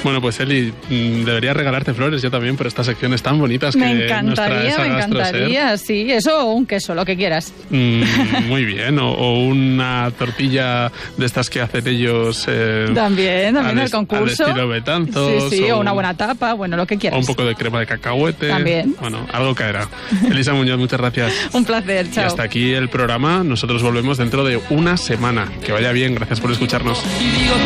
Bueno, pues Eli, debería regalarte flores yo también por estas secciones tan bonitas que nos traes a Me encantaría, sí. Eso o un queso, lo que quieras. Muy bien, o una tortilla de estas que hacen ellos. También el concurso. Al estilo Betanzos. Sí, o una buena tapa, bueno, lo que quieras. O un poco de crema de cacahuete. También. Bueno, algo caerá. Elisa Muñoz, muchas gracias. Un placer, chao. Y hasta aquí el programa. Nosotros volvemos dentro de una semana. Que vaya bien, gracias por escucharnos.